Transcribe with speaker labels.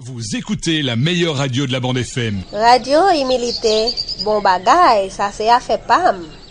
Speaker 1: Vous écoutez la meilleure radio de la bande FM.
Speaker 2: Radio Imilité, bon bagay, ça c'est à fait pam.